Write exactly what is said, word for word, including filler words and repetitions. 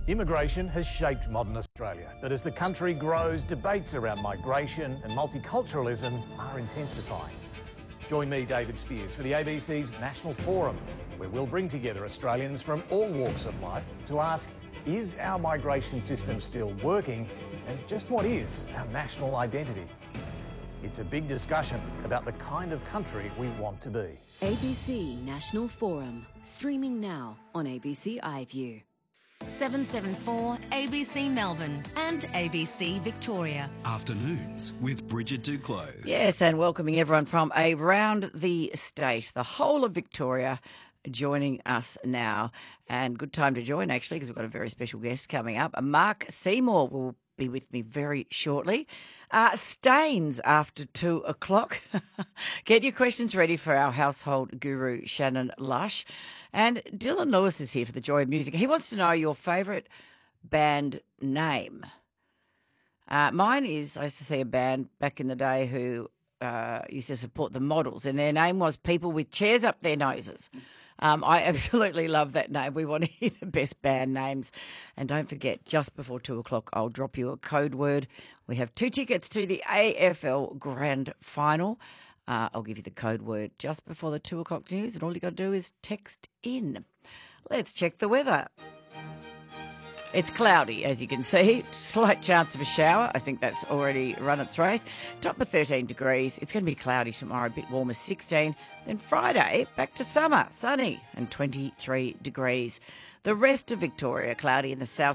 Immigration has shaped modern Australia, but as the country grows, debates around migration and multiculturalism are intensifying. Join me, David Spears, for the A B C's National Forum, where we'll bring together Australians from all walks of life to ask, is our migration system still working, and just what is our national identity? It's a big discussion about the kind of country we want to be. A B C National Forum, streaming now on A B C iView. seven seven four A B C Melbourne and A B C Victoria. Afternoons with Bridget Duclos. Yes, and welcoming everyone from around the state, the whole of Victoria, joining us now. And good time to join, actually, because we've got a very special guest coming up. Mark Seymour will be with me very shortly. Uh, Stains after two o'clock. Get your questions ready for our household guru, Shannon Lush. And Dylan Lewis is here for the Joy of Music. He wants to know your favourite band name. Uh, mine is, I used to see a band back in the day who uh, used to support the Models, and their name was People with Chairs Up Their Noses. Um, I absolutely love that name. We want to hear the best band names. And don't forget, just before two o'clock, I'll drop you a code word. We have two tickets to the A F L Grand Final. Uh, I'll give you the code word just before the two o'clock news, and all you got to do is text in. Let's check the weather. It's cloudy, as you can see. Slight chance of a shower. I think that's already run its race. Top of thirteen degrees. It's going to be cloudy tomorrow, a bit warmer, sixteen. Then Friday, back to summer, sunny and twenty-three degrees. The rest of Victoria, cloudy in the south